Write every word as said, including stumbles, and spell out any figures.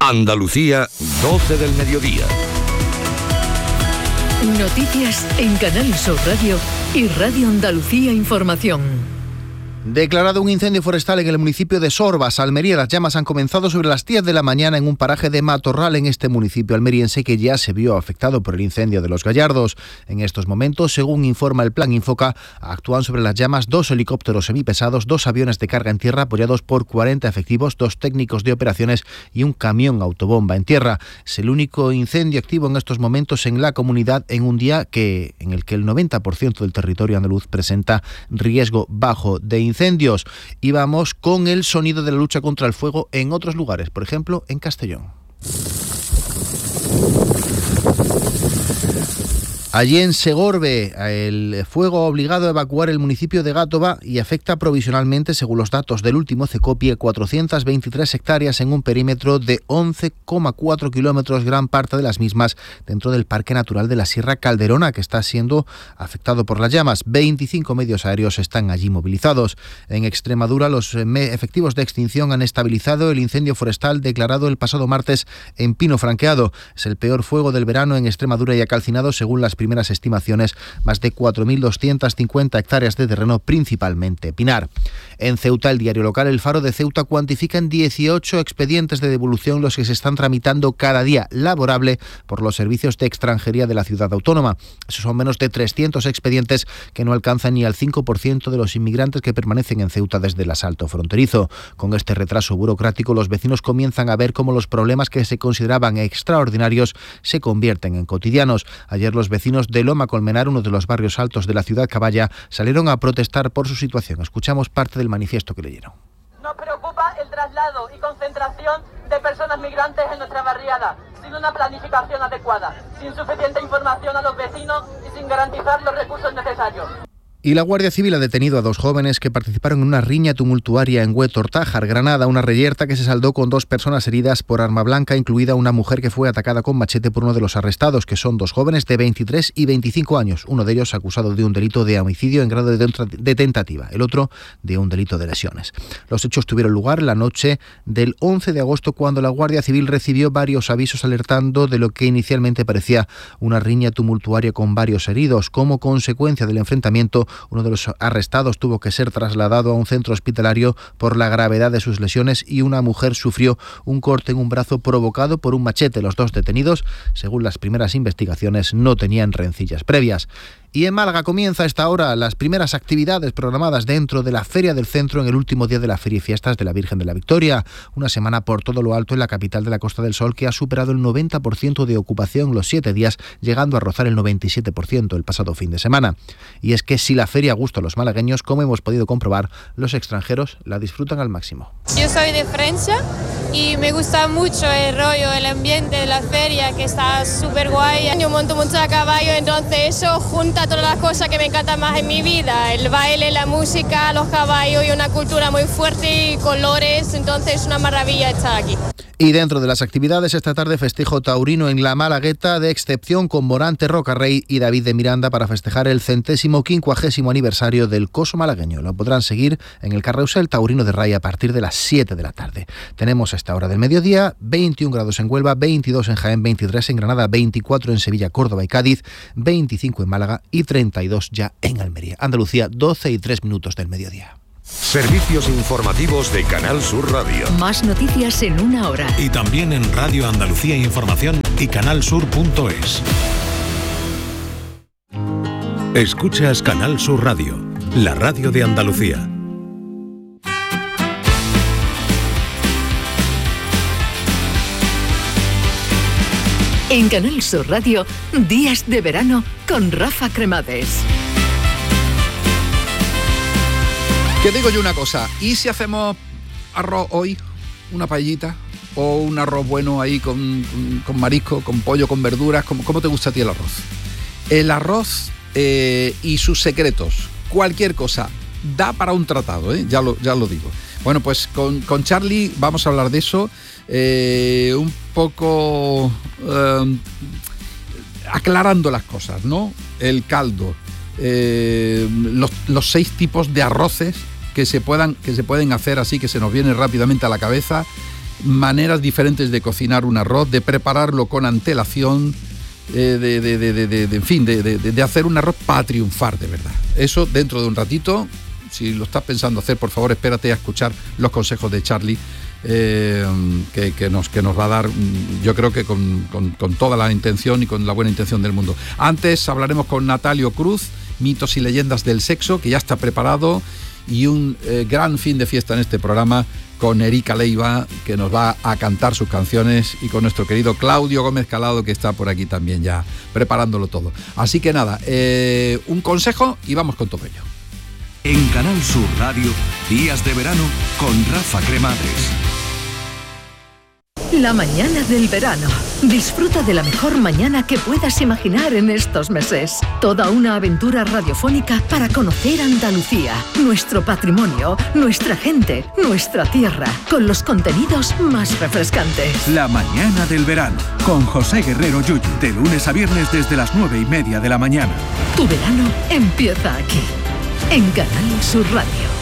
Andalucía, doce del mediodía. Noticias en Canal Sur Radio y Radio Andalucía Información. Declarado un incendio forestal en el municipio de Sorbas, Almería. Las llamas han comenzado sobre las diez de la mañana en un paraje de matorral en este municipio almeriense que ya se vio afectado por el incendio de Los Gallardos. En estos momentos, según informa el Plan Infoca, actúan sobre las llamas dos helicópteros semipesados, dos aviones de carga en tierra apoyados por cuarenta efectivos, dos técnicos de operaciones y un camión autobomba en tierra. Es el único incendio activo en estos momentos en la comunidad en un día que, en el que el noventa por ciento del territorio andaluz presenta riesgo bajo de incendio. Incendios. Y vamos con el sonido de la lucha contra el fuego en otros lugares, por ejemplo, en Castellón. Allí en Segorbe, el fuego ha obligado a evacuar el municipio de Gátova y afecta provisionalmente, según los datos del último Cecopie, cuatrocientas veintitrés hectáreas en un perímetro de once coma cuatro kilómetros, gran parte de las mismas dentro del Parque Natural de la Sierra Calderona, que está siendo afectado por las llamas. veinticinco medios aéreos están allí movilizados. En Extremadura, los efectivos de extinción han estabilizado el incendio forestal declarado el pasado martes en Pino Franqueado. Es el peor fuego del verano en Extremadura y ha calcinado, según las primeras estimaciones, más de cuatro mil doscientas cincuenta hectáreas de terreno, principalmente pinar. En Ceuta, el diario local El Faro de Ceuta cuantifica en dieciocho expedientes de devolución los que se están tramitando cada día laborable por los servicios de extranjería de la ciudad autónoma. Esos son menos de trescientos expedientes que no alcanzan ni al cinco por ciento de los inmigrantes que permanecen en Ceuta desde el asalto fronterizo. Con este retraso burocrático, los vecinos comienzan a ver cómo los problemas que se consideraban extraordinarios se convierten en cotidianos. Ayer los vecinos de Loma Colmenar, uno de los barrios altos de la ciudad caballa, salieron a protestar por su situación. Escuchamos parte del manifiesto que leyeron. Nos preocupa el traslado y concentración de personas migrantes en nuestra barriada, sin una planificación adecuada, sin suficiente información a los vecinos y sin garantizar los recursos necesarios. Y la Guardia Civil ha detenido a dos jóvenes que participaron en una riña tumultuaria en Huetortájar, Granada, una reyerta que se saldó con dos personas heridas por arma blanca, incluida una mujer que fue atacada con machete por uno de los arrestados, que son dos jóvenes de veintitrés y veinticinco años, uno de ellos acusado de un delito de homicidio en grado de tentativa, el otro de un delito de lesiones. Los hechos tuvieron lugar la noche del once de agosto, cuando la Guardia Civil recibió varios avisos alertando de lo que inicialmente parecía una riña tumultuaria con varios heridos. Como consecuencia del enfrentamiento, uno de los arrestados tuvo que ser trasladado a un centro hospitalario por la gravedad de sus lesiones y una mujer sufrió un corte en un brazo provocado por un machete. Los dos detenidos, según las primeras investigaciones, no tenían rencillas previas. Y en Málaga comienza a esta hora las primeras actividades programadas dentro de la Feria del Centro en el último día de la Feria y Fiestas de la Virgen de la Victoria. Una semana por todo lo alto en la capital de la Costa del Sol, que ha superado el noventa por ciento de ocupación los siete días, llegando a rozar el noventa y siete por ciento el pasado fin de semana. Y es que si la feria gusta a los malagueños, como hemos podido comprobar, los extranjeros la disfrutan al máximo. Yo soy de Francia y me gusta mucho el rollo, el ambiente de la feria, que está súper guay. Yo monto mucho a caballo, entonces eso junta todas las cosas que me encantan más en mi vida: el baile, la música, los caballos y una cultura muy fuerte y colores. Entonces es una maravilla estar aquí. Y dentro de las actividades, esta tarde festejo taurino en la Malagueta de Excepción con Morante Rocarrey y David de Miranda para festejar el centésimo quincuagésimo aniversario del Coso malagueño. Lo podrán seguir en el Carrousel Taurino de Ray a partir de las siete de la tarde. Tenemos a esta hora del mediodía veintiún grados en Huelva, veintidós en Jaén, veintitrés en Granada, veinticuatro en Sevilla, Córdoba y Cádiz, veinticinco en Málaga y treinta y dos ya en Almería. Andalucía, doce y tres minutos del mediodía. Servicios informativos de Canal Sur Radio. Más noticias en una hora. Y también en Radio Andalucía Información y canalsur punto es. Escuchas Canal Sur Radio, la radio de Andalucía. En Canal Sur Radio, Días de Verano con Rafa Cremades. Que digo yo una cosa, ¿y si hacemos arroz hoy? Una paellita o un arroz bueno ahí con, con, con marisco, con pollo, con verduras. ¿Cómo, cómo te gusta a ti el arroz? El arroz eh, y sus secretos, cualquier cosa, da para un tratado, ¿eh? ya, lo, ya lo digo. Bueno, pues con, con Charlie vamos a hablar de eso, eh, un poco eh, aclarando las cosas, ¿no? El caldo, eh, los, los seis tipos de arroces que se puedan que se pueden hacer así, que se nos viene rápidamente a la cabeza, maneras diferentes de cocinar un arroz, de prepararlo con antelación, eh, de, de, de, de, de, de, en fin, de, de, de hacer un arroz para triunfar de verdad. Eso dentro de un ratito, si lo estás pensando hacer, por favor, espérate a escuchar los consejos de Charlie, eh, que, que, nos, que nos va a dar, yo creo que con, con, con toda la intención y con la buena intención del mundo. Antes hablaremos con Natalio Cruz, mitos y leyendas del sexo, que ya está preparado, y un eh, gran fin de fiesta en este programa con Erika Leiva, que nos va a cantar sus canciones, y con nuestro querido Claudio Gómez Calado, que está por aquí también ya preparándolo todo. Así que nada, eh, un consejo y vamos con todo ello. En Canal Sur Radio, Días de Verano con Rafa Cremades. La mañana del verano. Disfruta de la mejor mañana que puedas imaginar en estos meses. Toda una aventura radiofónica para conocer Andalucía, nuestro patrimonio, nuestra gente, nuestra tierra, con los contenidos más refrescantes. La mañana del verano con José Guerrero Yuyu, de lunes a viernes desde las nueve y media de la mañana. Tu verano empieza aquí, en Canal Sur Radio.